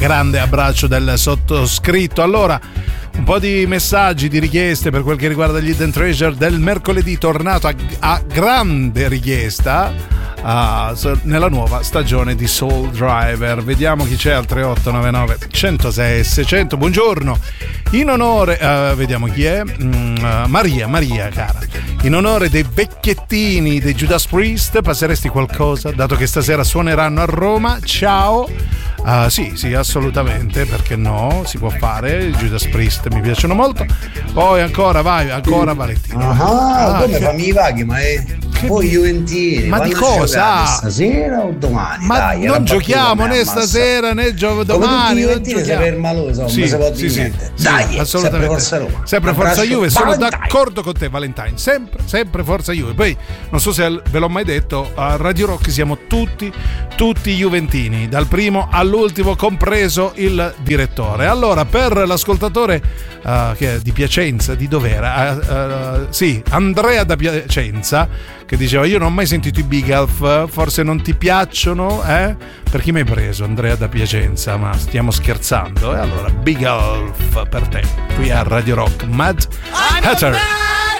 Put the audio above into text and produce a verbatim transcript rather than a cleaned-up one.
grande abbraccio del sottoscritto. Allora, un po' di messaggi, di richieste per quel che riguarda gli Hidden Treasure del mercoledì, tornato a, a grande richiesta uh, nella nuova stagione di Soul Driver. Vediamo chi c'è al tre otto nove nove uno zero sei seicento. Buongiorno, in onore uh, vediamo chi è. mm, uh, Maria, Maria cara, in onore dei vecchiettini dei Judas Priest passeresti qualcosa, dato che stasera suoneranno a Roma? Ciao. Uh, sì, sì, assolutamente, perché no? Si può fare. I Judas Priest mi piacciono molto. Poi ancora, vai, ancora Valentino. Ah, ah come che... fammi i vaghi, ma è che... poi Juventini. Ma di cosa? Stasera o domani? Ma dai, non giochiamo né stasera né gio- domani. Non giochiamo. Si ferma lui, insomma, sì, si può sì, sì, dai, assolutamente. Sempre Forza Roma. Sempre Forza Juve, sono d'accordo con te, Valentine. Sempre, sempre Forza Juve. Poi non so se ve l'ho mai detto, a Radio Rock siamo tutti, tutti juventini, dal primo all'ultimo, compreso il direttore. Allora, per l'ascoltatore uh, che è di Piacenza, di dov'era? Uh, uh, sì, Andrea da Piacenza, che diceva: io non ho mai sentito i Bigalf, forse non ti piacciono, eh? Per chi mi hai preso, Andrea da Piacenza? Ma stiamo scherzando? E eh? Allora, Bigalf per te, qui a Radio Rock. Mad Hatter.